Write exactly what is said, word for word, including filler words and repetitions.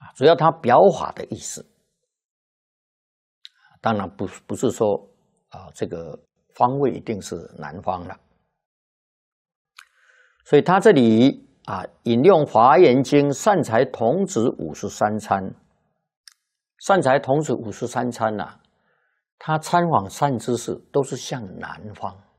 主要它表法的意思。当然不不是说啊，这个方位一定是南方了。所以他这里啊引用《华严经》善财童子五十三参，善财童子五十三参呐、啊，他参访善知识都是向南方。